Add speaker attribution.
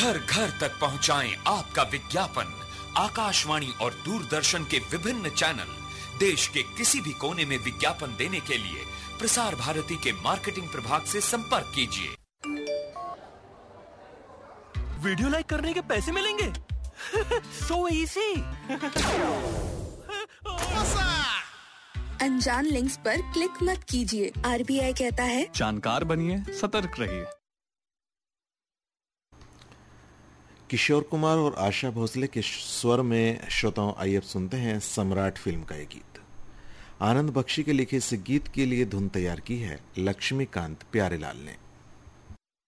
Speaker 1: घर घर तक पहुंचाएं आपका विज्ञापन। आकाशवाणी और दूरदर्शन के विभिन्न चैनल देश के किसी भी कोने में विज्ञापन देने के लिए प्रसार भारती के मार्केटिंग प्रभाग से संपर्क कीजिए।
Speaker 2: वीडियो लाइक करने के पैसे मिलेंगे? So easy।
Speaker 3: अनजान लिंक्स पर क्लिक मत कीजिए। आरबीआई कहता है
Speaker 4: जानकार बनिए, सतर्क रहिए।
Speaker 5: किशोर कुमार और आशा भोसले के स्वर में श्रोताओं आइए अब सुनते हैं सम्राट फिल्म का ये गीत। आनंद बख्शी के लिखे इस गीत के लिए धुन तैयार की है लक्ष्मीकांत प्यारेलाल ने।